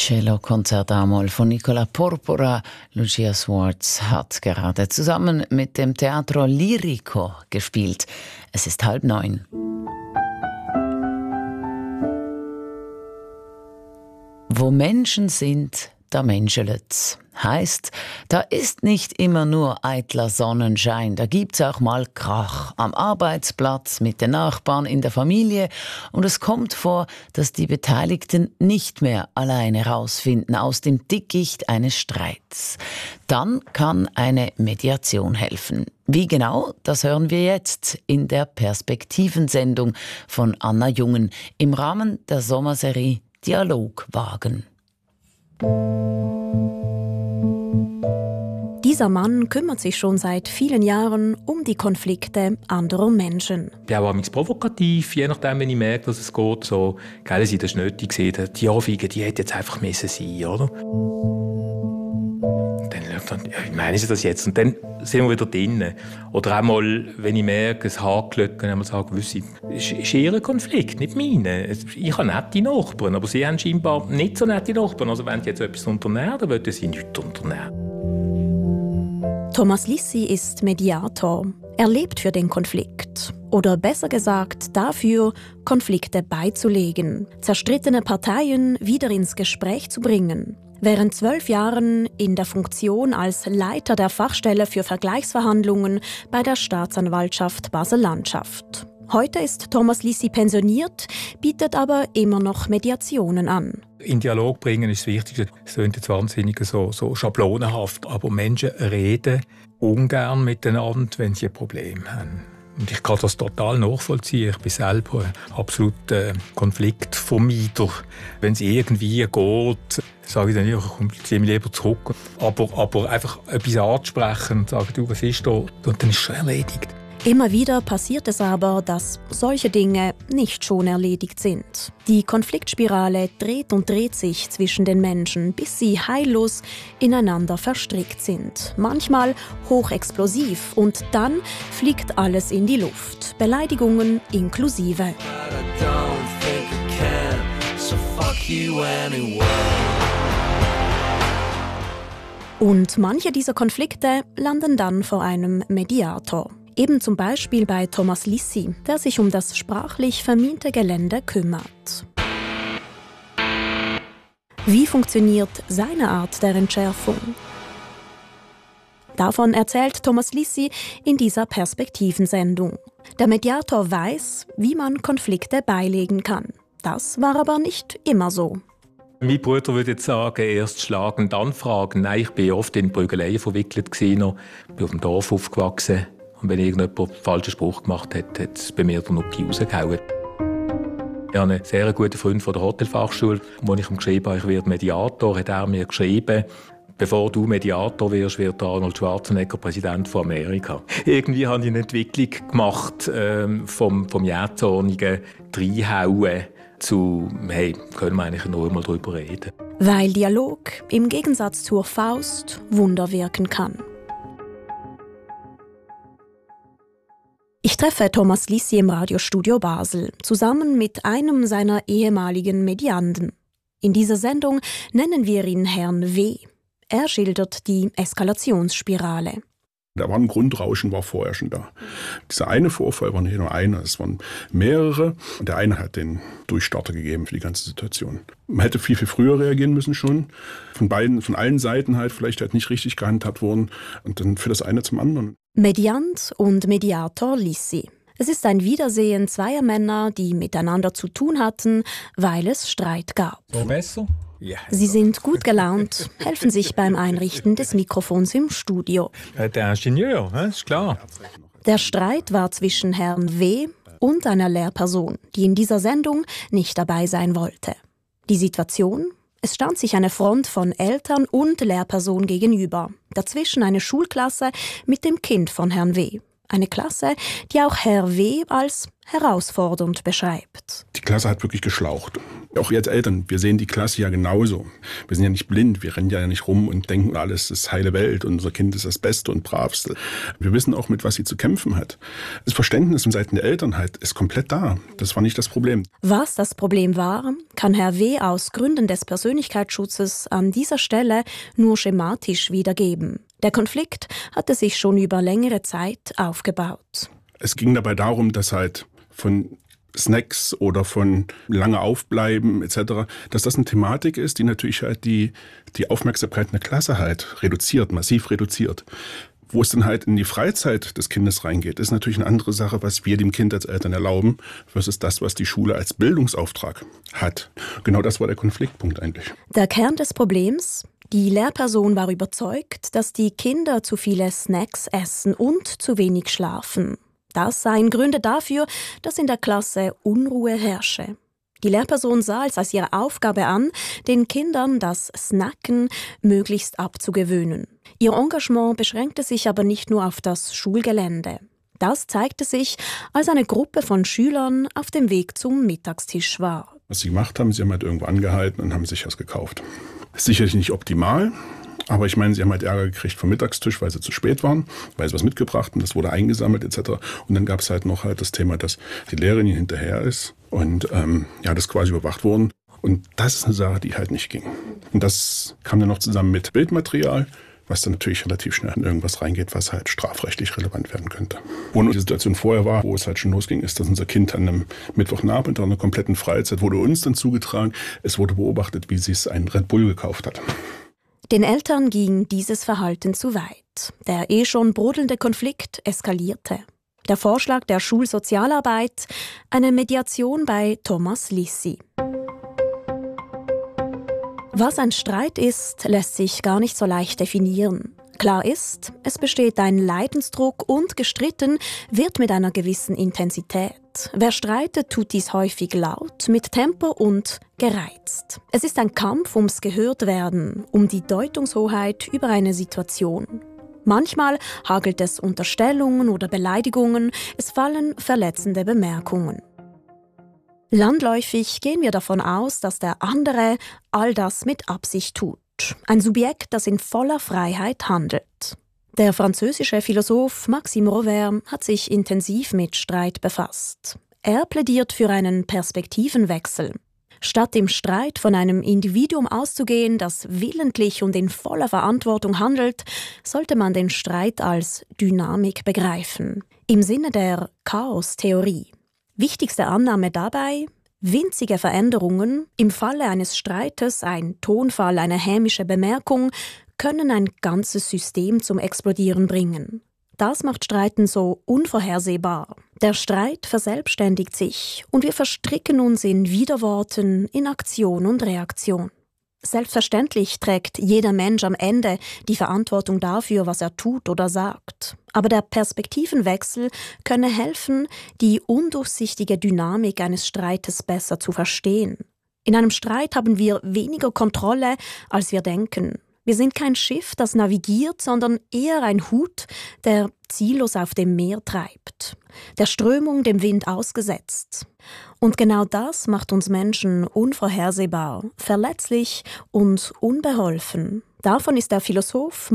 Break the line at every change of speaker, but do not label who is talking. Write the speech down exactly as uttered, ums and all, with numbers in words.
Cellokonzert A-Moll von Nicola Porpora. Lucia Swartz hat gerade zusammen mit dem Teatro Lirico gespielt. Es ist halb neun. Wo Menschen sind, da menschelet's. Heißt, da ist nicht immer nur eitler Sonnenschein, da gibt's auch mal Krach am Arbeitsplatz, mit den Nachbarn, in der Familie, und es kommt vor, dass die Beteiligten nicht mehr alleine rausfinden aus dem Dickicht eines Streits. Dann kann eine Mediation helfen. Wie genau, das hören wir jetzt in der Perspektivensendung von Anna Jungen im Rahmen der Sommerserie Dialogwagen.
Dieser Mann kümmert sich schon seit vielen Jahren um die Konflikte anderer Menschen.
Ich bin auch manchmal provokativ, je nachdem, wenn ich merke, dass es geht. So, gell, sie das nötig gesehen, die Anfrage, die hätte jetzt einfach müssen sein, oder? Dann, dann ja, wie meinen Sie das jetzt? Und dann sind wir wieder drinnen. Oder auch mal, wenn ich merke, es hakelt, dann sage ich, es ist Ihr Konflikt, nicht meine. Ich habe nette Nachbarn, aber Sie haben scheinbar nicht so nette Nachbarn. Also wenn Sie jetzt etwas unternehmen, dann wollen Sie nichts unternehmen.
Thomas Lissi ist Mediator. Er lebt für den Konflikt. Oder besser gesagt dafür, Konflikte beizulegen, zerstrittene Parteien wieder ins Gespräch zu bringen. Während zwölf Jahren in der Funktion als Leiter der Fachstelle für Vergleichsverhandlungen bei der Staatsanwaltschaft Basel-Landschaft. Heute ist Thomas Lissi pensioniert, bietet aber immer noch Mediationen an.
In Dialog bringen ist das Wichtigste. Es klingt jetzt wahnsinnig so, so schablonenhaft, aber Menschen reden ungern miteinander, wenn sie ein Problem haben. Und ich kann das total nachvollziehen. Ich bin selber ein absoluter Konfliktvermeider. Wenn es irgendwie geht, sage ich dann, ich ziehe mich lieber zurück. Aber, aber einfach etwas anzusprechen und sagen, du, was ist da? Und dann ist es schon erledigt.
Immer wieder passiert es aber, dass solche Dinge nicht schon erledigt sind. Die Konfliktspirale dreht und dreht sich zwischen den Menschen, bis sie heillos ineinander verstrickt sind. Manchmal hochexplosiv und dann fliegt alles in die Luft. Beleidigungen inklusive. Und manche dieser Konflikte landen dann vor einem Mediator. Eben zum Beispiel bei Thomas Lissi, der sich um das sprachlich vermiente Gelände kümmert. Wie funktioniert seine Art der Entschärfung? Davon erzählt Thomas Lissi in dieser Perspektivensendung. Der Mediator weiß, wie man Konflikte beilegen kann. Das war aber nicht immer so.
Mein Bruder würde jetzt sagen, erst schlagen, dann fragen. Nein, ich bin oft in Prügeleien verwickelt gewesen. Ich bin auf dem Dorf aufgewachsen. Und wenn irgendjemand einen falschen Spruch gemacht hat, hat es bei mir dann noch die rausgehauen. Ich habe einen sehr guten Freund von der Hotelfachschule, wo ich ihm geschrieben habe, ich werde Mediator, hat er mir geschrieben, bevor du Mediator wirst, wird Arnold Schwarzenegger Präsident von Amerika. Irgendwie habe ich eine Entwicklung gemacht, ähm, vom, vom jähzornigen Reinhauen zu, hey, können wir eigentlich nur mal darüber reden.
Weil Dialog im Gegensatz zur Faust Wunder wirken kann. Ich treffe Thomas Lissi im Radiostudio Basel, zusammen mit einem seiner ehemaligen Medianten. In dieser Sendung nennen wir ihn Herrn W. Er schildert die Eskalationsspirale.
Da war ein Grundrauschen, war vorher schon da. Dieser eine Vorfall war nicht nur einer, es waren mehrere. Und der eine hat den Durchstarter gegeben für die ganze Situation. Man hätte viel, viel früher reagieren müssen schon. Von beiden, von allen Seiten halt vielleicht halt nicht richtig gehandhabt worden. Und dann führt das eine zum anderen.
Mediant und Mediator Lissi. Es ist ein Wiedersehen zweier Männer, die miteinander zu tun hatten, weil es Streit gab.
So besser?
Ja.
Sie sind gut gelaunt, helfen sich beim Einrichten des Mikrofons im Studio.
Der Ingenieur, ist klar.
Der Streit war zwischen Herrn W. und einer Lehrperson, die in dieser Sendung nicht dabei sein wollte. Die Situation? Es stand sich eine Front von Eltern und Lehrperson gegenüber. Dazwischen eine Schulklasse mit dem Kind von Herrn W. Eine Klasse, die auch Herr W. als herausfordernd beschreibt.
Die Klasse hat wirklich geschlaucht. Auch wir als Eltern, wir sehen die Klasse ja genauso. Wir sind ja nicht blind, wir rennen ja nicht rum und denken, alles ist heile Welt und unser Kind ist das Beste und Bravste. Wir wissen auch, mit was sie zu kämpfen hat. Das Verständnis von Seiten der Eltern halt ist komplett da. Das war nicht das Problem.
Was das Problem war, kann Herr W. aus Gründen des Persönlichkeitsschutzes an dieser Stelle nur schematisch wiedergeben. Der Konflikt hatte sich schon über längere Zeit aufgebaut.
Es ging dabei darum, dass halt von Snacks oder von lange Aufbleiben et cetera, dass das eine Thematik ist, die natürlich halt die, die Aufmerksamkeit in der Klasse halt reduziert, massiv reduziert. Wo es dann halt in die Freizeit des Kindes reingeht, ist natürlich eine andere Sache, was wir dem Kind als Eltern erlauben, versus das, was die Schule als Bildungsauftrag hat. Genau das war der Konfliktpunkt eigentlich.
Der Kern des Problems: Die Lehrperson war überzeugt, dass die Kinder zu viele Snacks essen und zu wenig schlafen. Das seien Gründe dafür, dass in der Klasse Unruhe herrsche. Die Lehrperson sah es als ihre Aufgabe an, den Kindern das Snacken möglichst abzugewöhnen. Ihr Engagement beschränkte sich aber nicht nur auf das Schulgelände. Das zeigte sich, als eine Gruppe von Schülern auf dem Weg zum Mittagstisch war.
Was sie gemacht haben, sie haben halt irgendwo angehalten und haben sich was gekauft. Sicherlich nicht optimal. Aber ich meine, sie haben halt Ärger gekriegt vom Mittagstisch, weil sie zu spät waren, weil sie was mitgebracht haben, das wurde eingesammelt et cetera. Und dann gab es halt noch halt das Thema, dass die Lehrerin ihnen hinterher ist und ähm, ja, das quasi überwacht wurden. Und das ist eine Sache, die halt nicht ging. Und das kam dann noch zusammen mit Bildmaterial, was dann natürlich relativ schnell in irgendwas reingeht, was halt strafrechtlich relevant werden könnte. Wo die Situation vorher war, wo es halt schon losging, ist, dass unser Kind an einem Mittwochnachmittag in einer kompletten Freizeit wurde uns dann zugetragen, es wurde beobachtet, wie sie es einen Red Bull gekauft hat.
Den Eltern ging dieses Verhalten zu weit. Der eh schon brodelnde Konflikt eskalierte. Der Vorschlag der Schulsozialarbeit: eine Mediation bei Thomas Lissi. Was ein Streit ist, lässt sich gar nicht so leicht definieren. Klar ist, es besteht ein Leidensdruck und gestritten wird mit einer gewissen Intensität. Wer streitet, tut dies häufig laut, mit Tempo und gereizt. Es ist ein Kampf ums Gehörtwerden, um die Deutungshoheit über eine Situation. Manchmal hagelt es Unterstellungen oder Beleidigungen, es fallen verletzende Bemerkungen. Landläufig gehen wir davon aus, dass der andere all das mit Absicht tut. Ein Subjekt, das in voller Freiheit handelt. Der französische Philosoph Maxime Rovert hat sich intensiv mit Streit befasst. Er plädiert für einen Perspektivenwechsel. Statt im Streit von einem Individuum auszugehen, das willentlich und in voller Verantwortung handelt, sollte man den Streit als Dynamik begreifen. Im Sinne der Chaos-Theorie. Wichtigste Annahme dabei: winzige Veränderungen, im Falle eines Streites ein Tonfall, eine hämische Bemerkung, können ein ganzes System zum Explodieren bringen. Das macht Streiten so unvorhersehbar. Der Streit verselbstständigt sich und wir verstricken uns in Widerworten, in Aktion und Reaktion. Selbstverständlich trägt jeder Mensch am Ende die Verantwortung dafür, was er tut oder sagt. Aber der Perspektivenwechsel könne helfen, die undurchsichtige Dynamik eines Streites besser zu verstehen. In einem Streit haben wir weniger Kontrolle, als wir denken. Wir sind kein Schiff, das navigiert, sondern eher ein Hut, der ziellos auf dem Meer treibt, der Strömung, dem Wind ausgesetzt. Und genau das macht uns Menschen unvorhersehbar, verletzlich und unbeholfen. Davon ist der Philosoph